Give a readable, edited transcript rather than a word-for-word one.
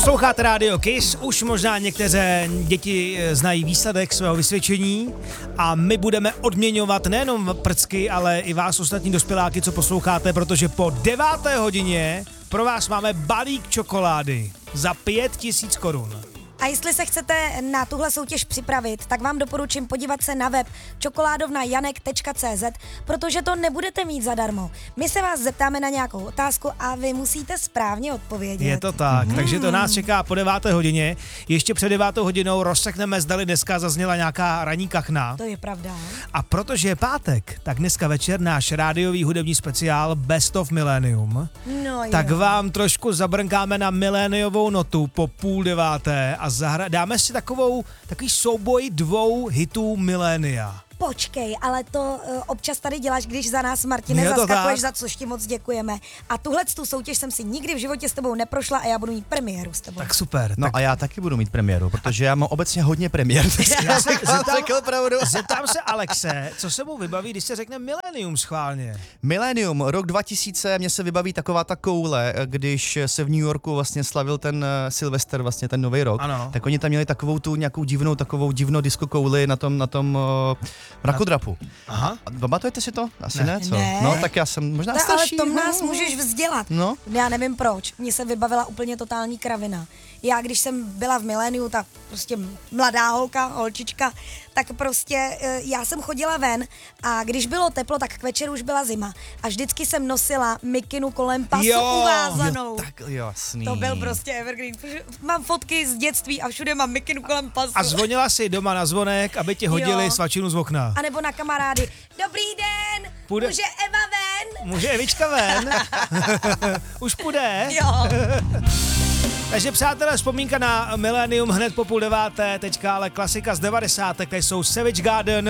Posloucháte Radio Kiss, už možná některé děti znají výsledek svého vysvědčení a my budeme odměňovat nejenom prcky, ale i vás ostatní dospěláky, co posloucháte, protože po 9. hodině pro vás máme balík čokolády za 5 000 korun. A jestli se chcete na tuhle soutěž připravit, tak vám doporučím podívat se na web čokoládovnajanek.cz, protože to nebudete mít zadarmo. My se vás zeptáme na nějakou otázku a vy musíte správně odpovědět. Je to tak, takže to nás čeká po 9. hodině. Ještě před 9. hodinou rozsekneme, zdali dneska zazněla nějaká ranní kachna. To je pravda. A protože je pátek, tak dneska večer náš rádiový hudební speciál Best of Millennium. No Tak jo. vám trošku zabrnkáme na miléniovou notu po 8:30 a dáme si takový souboj 2 hitů milénia. Počkej, ale to občas tady děláš, když za nás, Martine, Je to zaskakuješ, tak. za což ti moc děkujeme. A tu soutěž jsem si nikdy v životě s tebou neprošla a já budu mít premiéru s tebou. Tak super. No tak a já taky budu mít premiéru, protože já mám obecně hodně premiér. já se řekl pravdu. zeptám se Alexe, co se mu vybaví, když se řekne milénium schválně. Millennium, rok 2000, mně se vybaví taková ta koule, když se v New Yorku vlastně slavil ten Sylvester, vlastně ten nový rok, Ano. tak oni tam měli takovou tu nějakou divnou disco kouli na tom mrakodrapu. Aha. A pamatujete si to? Asi ne, co? Ne. No tak já jsem možná Ale starší. v tom nás můžeš vzdělat. No. Já nevím proč. Mně se vybavila úplně totální kravina. Já, když jsem byla v miléniu, tak prostě mladá holčička, tak prostě já jsem chodila ven a když bylo teplo, tak k večeru už byla zima. A vždycky jsem nosila mikinu kolem pasu uvázanou. Tak jasný. To byl prostě evergreen. Mám fotky z dětství a všude mám mikinu kolem pasu. A zvonila si doma na zvonek, aby ti hodili Jo. svačinu z okna. A nebo na kamarády. Dobrý den, Půjde- může Eva ven? Může Evička ven? Už půjde? Jo. Takže přátelé, vzpomínka na milénium hned po 8:30, teďka ale klasika z 90. Tady jsou Savage Garden.